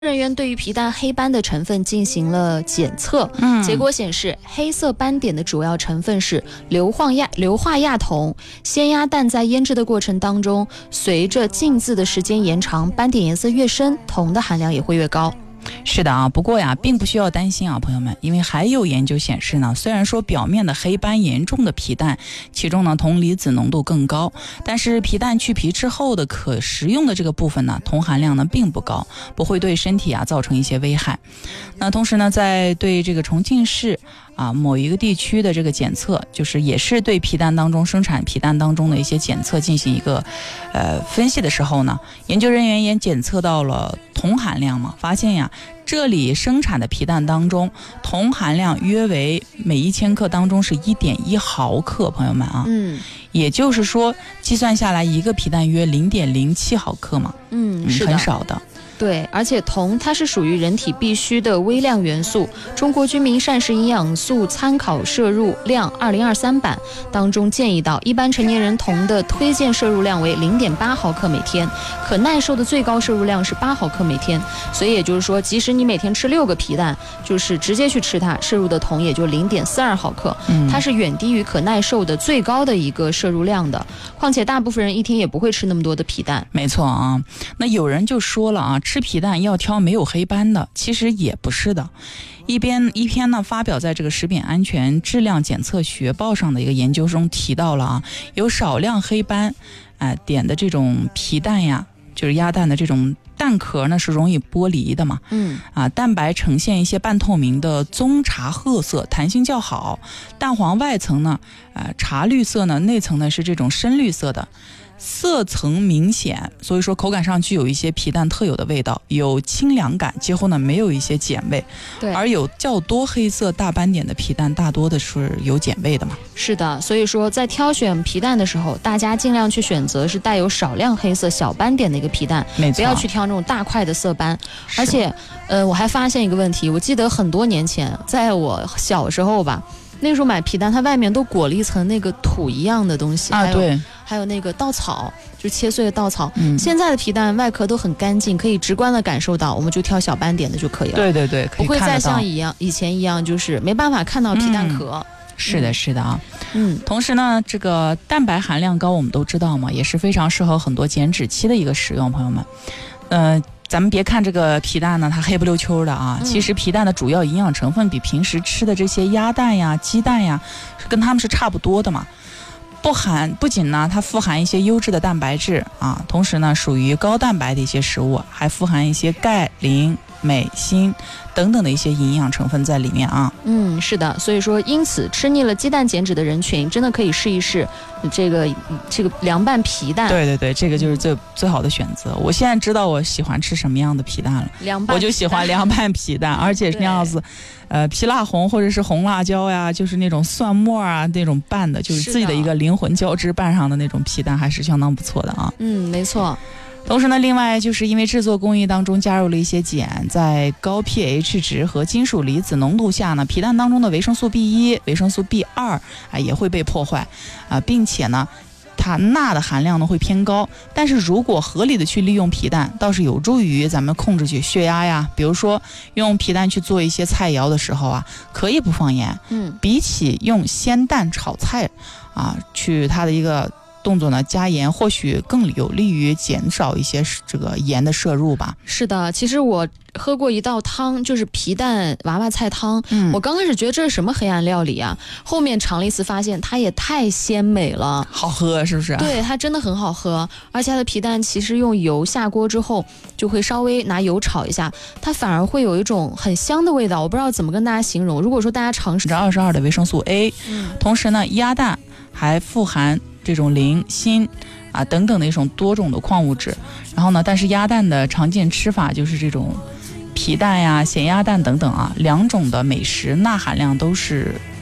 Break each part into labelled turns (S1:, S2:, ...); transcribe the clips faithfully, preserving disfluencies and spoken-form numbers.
S1: 人员对于皮蛋黑斑的成分进行了检测，嗯，结果显示黑色斑点的主要成分是硫化亚硫化亚铜。鲜鸭蛋在腌制的过程当中，随着浸渍的时间延长，斑点颜色越深，铜的含量也会越高。
S2: 是的啊，不过呀，并不需要担心啊，朋友们，因为还有研究显示呢，虽然说表面的黑斑严重的皮蛋，其中呢铜离子浓度更高，但是皮蛋去皮之后的可食用的这个部分呢，铜含量呢并不高，不会对身体啊造成一些危害。那同时呢，在对这个重庆市啊某一个地区的这个检测，就是也是对皮蛋当中生产皮蛋当中的一些检测进行一个呃分析的时候呢，研究人员也检测到了铜含量嘛，发现呀，这里生产的皮蛋当中铜含量约为每一千克当中是 一点一毫克，朋友们啊，
S1: 嗯，
S2: 也就是说计算下来一个皮蛋约 零点零七毫克嘛，
S1: 嗯，是
S2: 很少的。
S1: 对，而且铜它是属于人体必需的微量元素。中国居民膳食营养素参考摄入量二零二三版当中建议到，一般成年人铜的推荐摄入量为 零点八毫克每天，可耐受的最高摄入量是八毫克每天。所以也就是说，即使你每天吃六个皮蛋，就是直接去吃它，摄入的铜也就 零点四二毫克，
S2: 嗯，
S1: 它是远低于可耐受的最高的一个摄入量的。况且大部分人一天也不会吃那么多的皮蛋。
S2: 没错啊，那有人就说了啊，吃皮蛋要挑没有黑斑的，其实也不是的。一边一篇呢发表在这个食品安全质量检测学报上的一个研究中提到了啊，有少量黑斑啊、呃、点的这种皮蛋呀，就是鸭蛋的这种蛋壳呢是容易剥离的嘛，
S1: 嗯
S2: 啊，蛋白呈现一些半透明的棕茶褐色，弹性较好，蛋黄外层呢，呃，茶绿色呢，内层呢是这种深绿色的。色层明显，所以说口感上具有一些皮蛋特有的味道，有清凉感，几乎呢没有一些碱味。
S1: 对，
S2: 而有较多黑色大斑点的皮蛋，大多的是有碱味的嘛。
S1: 是的，所以说在挑选皮蛋的时候，大家尽量去选择是带有少量黑色小斑点的一个皮蛋，
S2: 没错，
S1: 不要去挑那种大块的色斑。而且，呃，我还发现一个问题，我记得很多年前，在我小时候吧，那个时候买皮蛋，它外面都裹了一层那个土一样的东西
S2: 啊，对。
S1: 还有那个稻草，就切碎的稻草、
S2: 嗯、
S1: 现在的皮蛋外壳都很干净，可以直观的感受到，我们就挑小斑点的就可以了。
S2: 对对对，可以看得到，
S1: 不会再像一样以前一样，就是没办法看到皮蛋壳、
S2: 嗯、是的是的啊。
S1: 嗯，
S2: 同时呢，这个蛋白含量高我们都知道嘛，也是非常适合很多减脂期的一个使用，朋友们。呃咱们别看这个皮蛋呢，它黑不溜秋的啊、嗯，其实皮蛋的主要营养成分比平时吃的这些鸭蛋呀、鸡蛋呀，跟它们是差不多的嘛。不含不仅呢，它富含一些优质的蛋白质啊，同时呢，属于高蛋白的一些食物，还富含一些钙、磷、镁、锌等等的一些营养成分在里面啊。
S1: 嗯，是的，所以说，因此吃腻了鸡蛋减脂的人群，真的可以试一试这个这个凉拌皮蛋。
S2: 对对对，这个就是最、嗯、最好的选择。我现在知道我喜欢吃什么样的皮蛋了，
S1: 凉拌，
S2: 我就喜欢凉拌皮蛋，而且是那样子。呃，皮辣红或者是红辣椒呀，就是那种蒜末啊，那种拌的，就是自己的一个灵魂交织拌上的那种皮蛋，还是相当不错的啊。
S1: 嗯，没错。
S2: 同时呢，另外就是因为制作工艺当中加入了一些碱，在高 pH 值和金属离子浓度下呢，皮蛋当中的维生素 B 一、维生素 B 二啊也会被破坏啊，并且呢，它钠的含量呢会偏高，但是如果合理的去利用皮蛋，倒是有助于咱们控制去血压呀。比如说用皮蛋去做一些菜肴的时候啊，可以不放盐。
S1: 嗯，比
S2: 起用鲜蛋炒菜啊，去它的一个动作呢加盐，或许更有利于减少一些这个盐的摄入吧。
S1: 是的，其实我喝过一道汤，就是皮蛋娃娃菜汤、嗯、我刚开始觉得这是什么黑暗料理啊，后面尝了一次发现它也太鲜美了，
S2: 好喝是不是？
S1: 对，它真的很好喝，而且它的皮蛋其实用油下锅之后就会稍微拿油炒一下，它反而会有一种很香的味道，我不知道怎么跟大家形容。如果说大家尝试
S2: 这二十二的维生素 A、嗯、同时呢鸭蛋还富含这种磷、锌啊等等的一种多种的矿物质，然后呢，但是鸭蛋的常见吃法就是这种皮蛋呀、咸鸭蛋等等啊，两种的美食钠含量都是都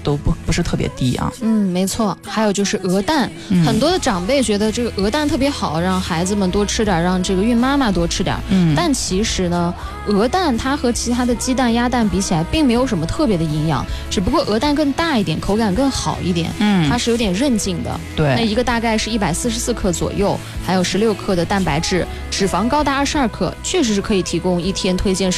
S2: 都不不是特别低啊。
S1: 嗯，没错。还有就是鹅蛋，
S2: 嗯、
S1: 很多的长辈觉得这个鹅蛋特别好，让孩子们多吃点，让这个孕妈妈多吃点。
S2: 嗯，
S1: 但其实呢，鹅蛋它和其他的鸡蛋、鸭蛋比起来，并没有什么特别的营养，只不过鹅蛋更大一点，口感更好一点。
S2: 嗯，
S1: 它是有点韧劲的。
S2: 对，
S1: 那一个大概是一百四十四克左右，还有十六克的蛋白质，脂肪高达二十二克，确实是可以提供一天推荐